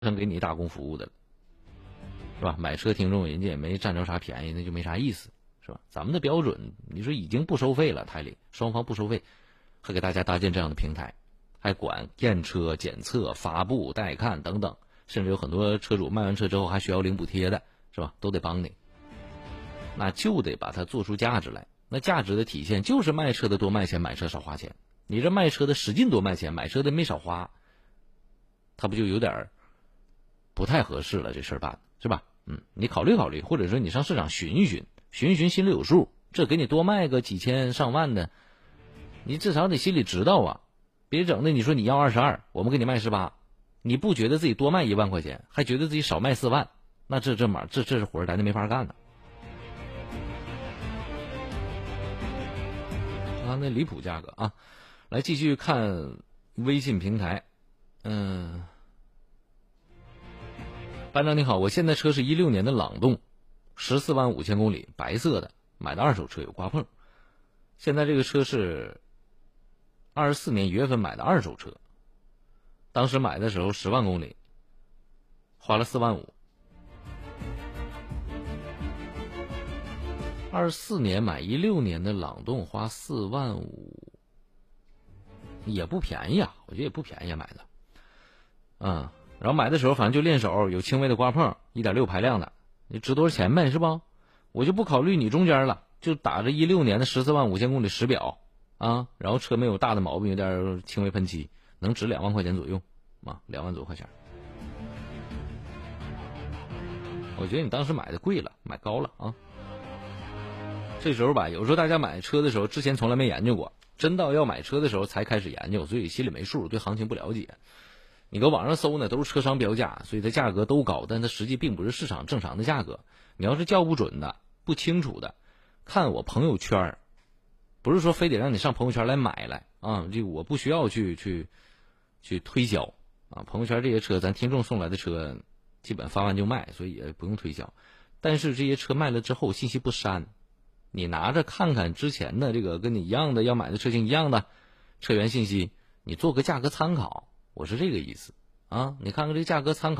成给你打工服务的了，是吧？买车听众人家也没占着啥便宜，那就没啥意思，是吧？咱们的标准，你说已经不收费了，台里双方不收费，还给大家搭建这样的平台，还管验车、检测、发布、带看等等，甚至有很多车主卖完车之后还需要领补贴的，是吧？都得帮你，那就得把它做出价值来。那价值的体现就是卖车的多卖钱，买车少花钱。你这卖车的使劲多卖钱，买车的没少花，他不就有点不太合适了？这事儿办是吧？你考虑考虑，或者说你上市场寻一寻，心里有数。这给你多卖个几千上万的，你至少得心里知道啊，别整的你说你要22，我们给你卖18，你不觉得自己多卖1万块钱，还觉得自己少卖4万，那这活儿咱就没法干了。那离谱价格啊！来继续看微信平台，班长你好，我现在车是16年的朗动，14万5千公里，白色的，买的二手车有刮碰。现在这个车是24年1月份买的二手车，当时买的时候10万公里，花了4万5。24年买16年的朗动花4万5，也不便宜啊，我觉得也不便宜买的。然后买的时候反正就练手，有轻微的刮碰， 1.6 排量的，你值多少钱呗，是吧？我就不考虑你中间了，就打着16年的14万5千公里实表啊，然后车没有大的毛病，有点轻微喷漆，能值2万块钱左右啊，2万多块钱。我觉得你当时买的贵了，买高了啊。这时候吧，有时候大家买车的时候之前从来没研究过，真到要买车的时候才开始研究，所以心里没数，对行情不了解。你搁网上搜呢，都是车商标价，所以它价格都高，但它实际并不是市场正常的价格。你要是叫不准的、不清楚的，看我朋友圈，不是说非得让你上朋友圈来买来啊，这我不需要去推销啊。朋友圈这些车，咱听众送来的车，基本发完就卖，所以也不用推销。但是这些车卖了之后，信息不删，你拿着看看之前的这个跟你一样的要买的车型一样的车源信息，你做个价格参考。我是这个意思啊，你看看这个价格参考。